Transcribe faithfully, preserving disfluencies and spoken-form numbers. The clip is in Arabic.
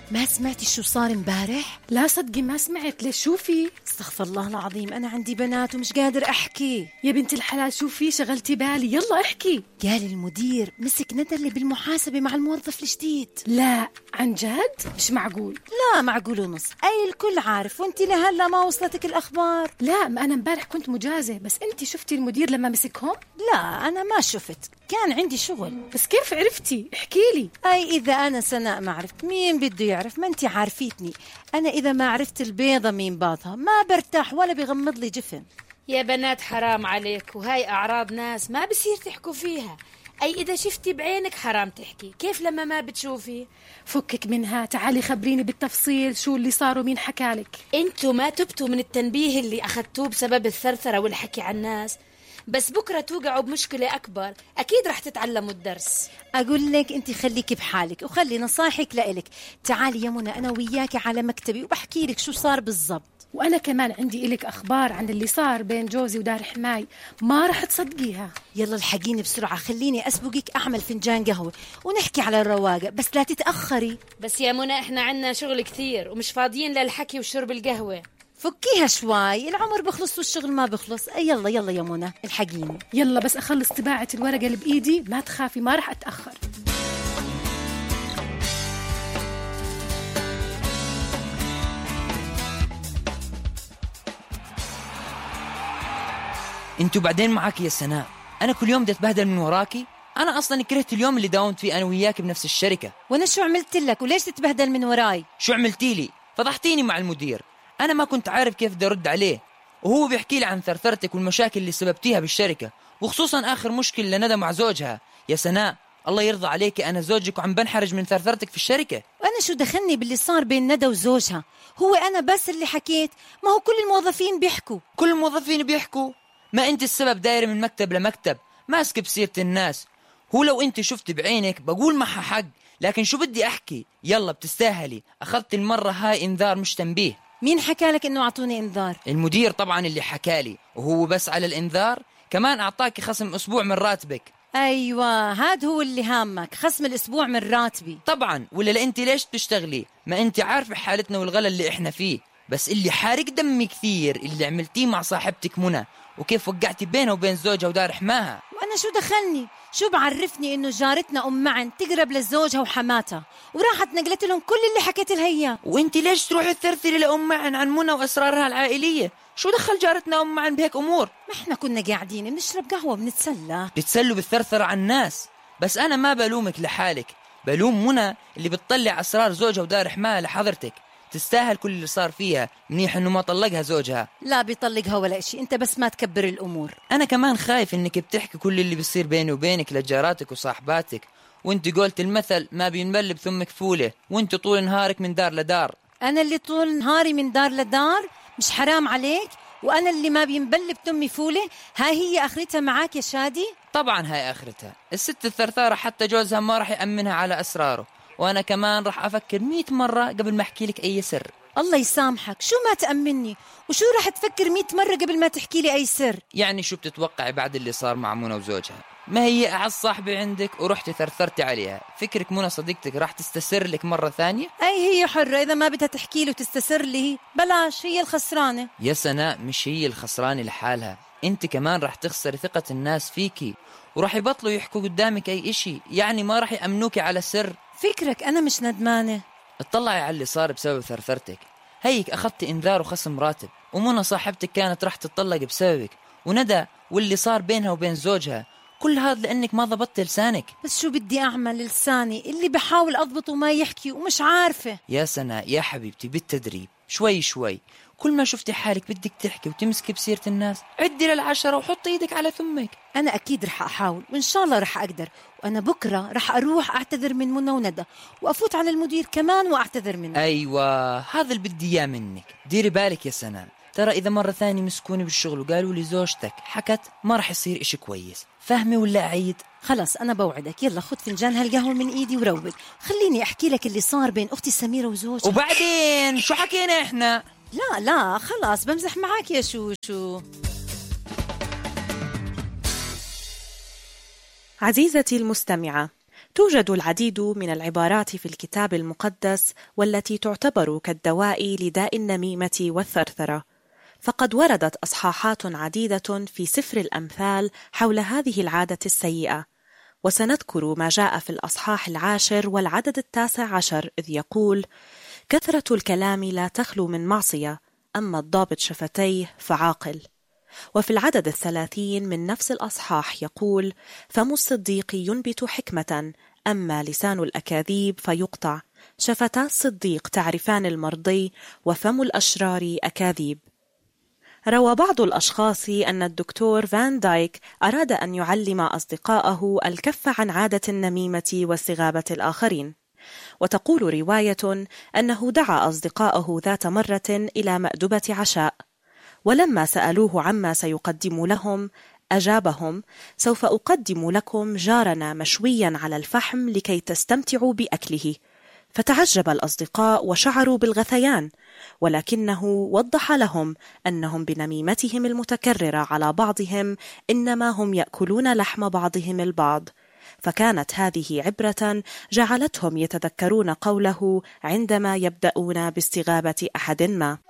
ما سمعتي شو صار امبارح؟ لا صدقي ما سمعت. ليش شو في؟ استغفر الله العظيم، أنا عندي بنات ومش قادر أحكي. يا بنت الحلال شو في؟ شغلتي بالي، يلا احكي. قال المدير مسك ندى اللي بالمحاسبة مع الموظف الجديد. لا عن جد؟ مش معقول. لا معقول ونص، أي الكل عارف وانتي لهلا ما وصلتك الأخبار. لا ما أنا امبارح كنت مجازة، بس انتي شفتي المدير لما مسكهم؟ لا أنا ما شفت، كان عندي شغل. بس كيف عرفتي؟ احكي لي. أي إذا أنا سناء ما عرفت مين بده يعرف؟ ما انتي عارفيتني، أنا إذا ما عرفت البيضة مين باطها ما برتاح ولا بيغمض لي جفن. يا بنات حرام عليك، وهاي أعراض ناس ما بصير تحكوا فيها. أي إذا شفتي بعينك حرام تحكي، كيف لما ما بتشوفي؟ فكك منها، تعالي خبريني بالتفصيل شو اللي صار ومين حكالك. انتوا ما تبتوا من التنبيه اللي أخذتوه بسبب الثرثرة والحكي عن الناس، بس بكرة توقعوا بمشكلة أكبر، أكيد رح تتعلموا الدرس. أقول لك أنت خليكي بحالك وخلي نصايحك لإلك. تعالي يا منى أنا وياكي على مكتبي وبحكي لك شو صار بالضبط. وأنا كمان عندي إلك أخبار عن اللي صار بين جوزي ودار حماي، ما رح تصدقيها. يلا الحقيني بسرعة، خليني أسبقك أعمل فنجان قهوة ونحكي على الرواقة، بس لا تتأخري. بس يا منى إحنا عنا شغل كثير ومش فاضيين للحكي وشرب القهوة. فكيها شوي، العمر بخلص والشغل ما بخلص. يلا يلا يا منى الحقيني. يلا بس أخلص طباعة الورقة اللي بإيدي، ما تخافي ما رح أتأخر. انتوا بعدين معاك يا سناء، انا كل يوم بدي اتبهدل من وراكي. انا اصلا كرهت اليوم اللي داومت فيه انا وياك بنفس الشركة. وانا شو عملت لك وليش تتبهدل من وراي؟ شو عملتي لي؟ فضحتيني مع المدير، انا ما كنت عارف كيف بدي ارد عليه، وهو بيحكي لي عن ثرثرتك والمشاكل اللي سببتيها بالشركة، وخصوصا اخر مشكلة لندى مع زوجها. يا سناء الله يرضى عليك، انا زوجك وعم بنحرج من ثرثرتك في الشركة. وانا شو دخلني باللي صار بين ندى وزوجها؟ هو انا بس اللي حكيت؟ ما هو كل الموظفين بيحكوا. كل الموظفين بيحكوا؟ ما انت السبب، داير من مكتب لمكتب ماسك بسيرة الناس. هو لو انت شفت بعينك بقول معها حق، لكن شو بدي احكي؟ يلا بتستاهلي، اخذت المرة هاي انذار مش تنبيه. مين حكالك انه اعطوني انذار؟ المدير طبعا اللي حكالي، وهو بس على الانذار كمان اعطاكي خصم اسبوع من راتبك. ايوه هاد هو اللي هامك، خصم الاسبوع من راتبي. طبعا، ولا لا انت ليش بتشتغلي؟ ما انت عارفة حالتنا والغلا اللي احنا فيه. بس اللي حارق دمي كثير اللي عملتيه مع صاحبتك منى، وكيف وقعتي بينها وبين زوجها ودار حماها. وانا شو دخلني؟ شو بعرفني انه جارتنا ام معن تقرب لزوجها وحماتها وراحت نقلت لهم كل اللي حكيت لها اياه. وانت ليش تروحي تثرثري لام معن عن منى واسرارها العائليه؟ شو دخل جارتنا ام معن بهيك امور؟ ما احنا كنا قاعدين بنشرب قهوه بنتسلى. بتتسلوا بالثرثره عن الناس. بس انا ما بلومك لحالك، بلوم منى اللي بتطلع اسرار زوجها ودار حماها لحضرتك. تستاهل كل اللي صار فيها، منيح انه ما طلقها زوجها. لا بيطلقها ولا اشي، انت بس ما تكبر الامور. انا كمان خايف انك بتحكي كل اللي بيصير بيني وبينك لجاراتك وصاحباتك، وانت قلت المثل ما بينبل بثم كفوله، وانت طول نهارك من دار لدار. انا اللي طول نهاري من دار لدار؟ مش حرام عليك؟ وانا اللي ما بينبل بتمي فوله؟ هاي هي اخرتها معاك يا شادي؟ طبعا هاي اخرتها. الست الثرثارة حتى جوزها ما راح يأمنها على اسراره، وانا كمان راح افكر مئة مرة قبل ما احكي لك اي سر. الله يسامحك، شو ما تأمني؟ وشو راح تفكر مئة مرة قبل ما تحكي لي اي سر؟ يعني شو بتتوقعي بعد اللي صار مع منى وزوجها؟ ما هي اعز صاحبة عندك ورحتي ثرثرتي عليها، فكرك منى صديقتك راح تستسر لك مرة ثانية؟ اي هي حرة، اذا ما بدها تحكي له وتستسر لي بلاش، هي الخسرانة. يا سناء مش هي الخسرانة لحالها، انت كمان راح تخسري ثقة الناس فيكي، وراح يبطلوا يحكوا قدامك اي اشي، يعني ما راح يأمنوكي على سر. فكرك انا مش ندمانة؟ اطلعي على اللي صار بسبب ثرثرتك. هيك اخذت انذار وخصم راتب، ومنى صاحبتك كانت راح تطلق بسببك، وندى واللي صار بينها وبين زوجها، كل هذا لانك ما ضبطت لسانك. بس شو بدي اعمل؟ لساني اللي بحاول اضبطه ما يحكي ومش عارفة. يا سناء يا حبيبتي بالتدريب، شوي شوي، كل ما شفتي حالك بدك تحكي وتمسكي بسيرة الناس عدي للعشرة وحطي ايدك على ثمك. انا اكيد رح احاول وان شاء الله رح اقدر، وانا بكرة رح اروح اعتذر من منى وندى، وافوت على المدير كمان واعتذر منه. ايوه هذا اللي بدي اياه منك. ديري بالك يا سناء، ترى اذا مرة ثانية مسكوني بالشغل وقالوا لي زوجتك حكت، ما رح يصير اشي كويس، فاهمة ولا اعيد؟ خلص انا بوعدك. يلا خذ فنجان هالقهوة من ايدي وروق، خليني احكي لك اللي صار بين اختي سميرة وزوجها. وبعدين شو حكينا احنا؟ لا لا خلاص بمزح معاك يا شوشو. عزيزتي المستمعة، توجد العديد من العبارات في الكتاب المقدس والتي تعتبر كالدواء لداء النميمة والثرثرة، فقد وردت أصحاحات عديدة في سفر الأمثال حول هذه العادة السيئة، وسنذكر ما جاء في الأصحاح العاشر والعدد التاسع عشر إذ يقول: كثرة الكلام لا تخلو من معصية، أما الضابط شفتيه فعاقل. وفي العدد الثلاثين من نفس الأصحاح يقول: فم الصديق ينبت حكمة، أما لسان الأكاذيب فيقطع. شفتا الصديق تعرفان المرضي، وفم الأشرار أكاذيب. روى بعض الأشخاص أن الدكتور فان دايك أراد أن يعلم أصدقائه الكف عن عادة النميمة واستغابة الآخرين، وتقول رواية أنه دعا أصدقائه ذات مرة إلى مأدبة عشاء، ولما سألوه عما سيقدم لهم أجابهم: سوف أقدم لكم جارنا مشويا على الفحم لكي تستمتعوا بأكله. فتعجب الأصدقاء وشعروا بالغثيان، ولكنه وضح لهم أنهم بنميمتهم المتكررة على بعضهم إنما هم يأكلون لحم بعضهم البعض. فكانت هذه عبرة جعلتهم يتذكرون قوله عندما يبدأون باستغابة أحد ما.